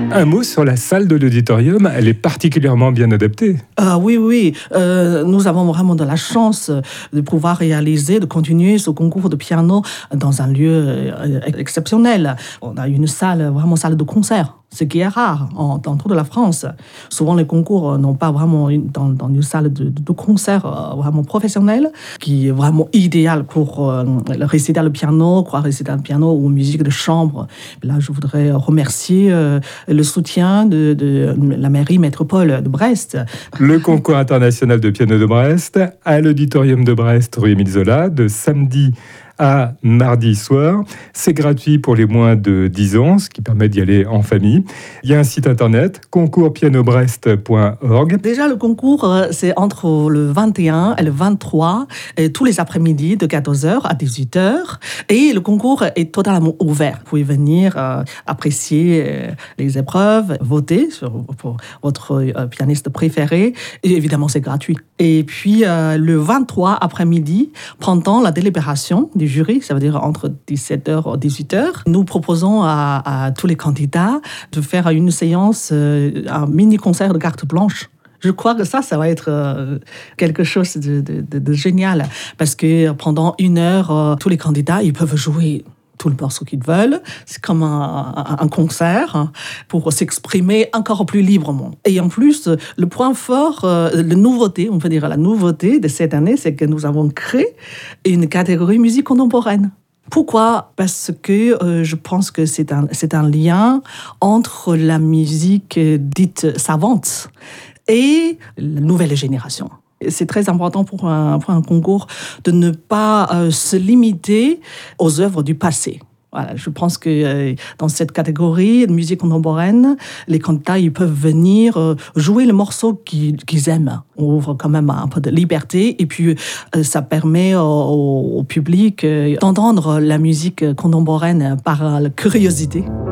Un mot sur la salle de l'auditorium, elle est particulièrement bien adaptée. Oui. Nous avons vraiment de la chance de pouvoir réaliser, de continuer ce concours de piano dans un lieu exceptionnel. On a une salle, vraiment salle de concert, ce qui est rare dans toute la France. Souvent, les concours n'ont pas vraiment dans une salle de concert vraiment professionnelle, qui est vraiment idéale pour le récital de piano, récital de piano ou musique de chambre. Là, je voudrais remercier le soutien de la mairie métropole de Brest. Le concours international de piano de Brest, à l'auditorium de Brest, rue Émile Zola, de samedi à mardi soir. C'est gratuit pour les moins de 10 ans, ce qui permet d'y aller en famille. Il y a un site internet, concourspianobrest.org. Déjà, le concours, c'est entre le 21 et le 23, tous les après-midi, de 14h à 18h. Et le concours est totalement ouvert. Vous pouvez venir apprécier les épreuves, voter pour votre pianiste préféré. Et évidemment, c'est gratuit. Et puis, le 23 après-midi, pendant la délibération du jury, ça veut dire entre 17h et 18h, nous proposons à tous les candidats de faire une séance, un mini-concert de carte blanche. Je crois que ça va être quelque chose de génial, parce que pendant 1 heure, tous les candidats, ils peuvent jouer tout le morceau qu'ils veulent. C'est comme un concert pour s'exprimer encore plus librement. Et en plus, le point fort, la nouveauté de cette année, c'est que nous avons créé une catégorie musique contemporaine. Pourquoi ? Parce que je pense que c'est un lien entre la musique dite savante et la nouvelle génération. C'est très important pour un concours de ne pas se limiter aux œuvres du passé. Voilà, je pense que dans cette catégorie de musique contemporaine, les candidats ils peuvent venir jouer le morceau qu'ils aiment. On ouvre quand même un peu de liberté et puis ça permet au public d'entendre la musique contemporaine par la curiosité.